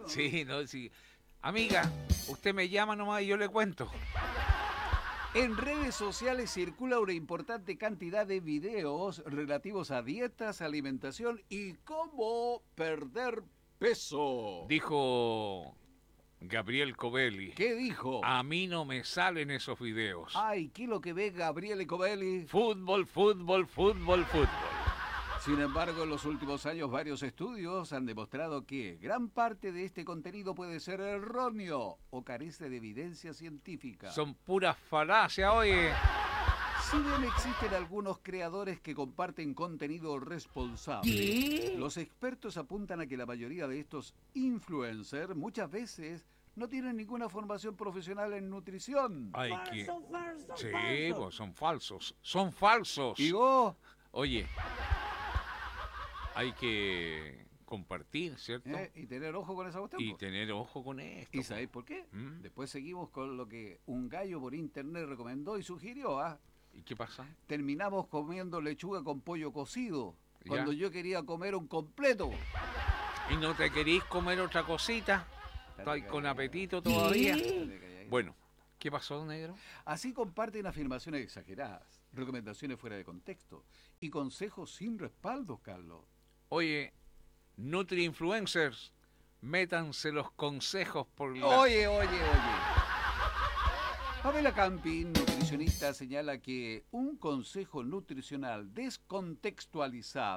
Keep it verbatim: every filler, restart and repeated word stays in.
Sí, no, sí. Amiga, usted me llama nomás y yo le cuento. En redes sociales circula una importante cantidad de videos relativos a dietas, alimentación y cómo perder peso. Dijo Gabriel Covelli. ¿Qué dijo? A mí no me salen esos videos. Ay, ¿qué es lo que ve Gabriele Covelli? Fútbol, fútbol, fútbol, fútbol. Sin embargo, en los últimos años varios estudios han demostrado que gran parte de este contenido puede ser erróneo o carece de evidencia científica. Son puras falacias, oye. Si bien existen algunos creadores que comparten contenido responsable, ¿Qué? los expertos apuntan a que la mayoría de estos influencers muchas veces no tienen ninguna formación profesional en nutrición. Hay que... Falso, falso, Sí, falso. pues son falsos. Son falsos. Y vos, Oye, hay que compartir, ¿cierto? ¿eh? y tener ojo con esa cuestión. Y po. tener ojo con esto. ¿Y po. sabéis por qué? ¿Mm? Después seguimos con lo que un gallo por internet recomendó y sugirió. ¿ah? ¿Y qué pasa? Terminamos comiendo lechuga con pollo cocido, Ya. cuando yo quería comer un completo. ¿Y no te querís comer otra cosita? ¿Estás con apetito todavía? Bueno, ¿qué pasó, negro? Así comparten afirmaciones exageradas, recomendaciones fuera de contexto y consejos sin respaldo, Carlos. Oye, Nutri-influencers, métanse los consejos por la... Oye, oye, oye. Pamela Campin, nutricionista, señala que un consejo nutricional descontextualizado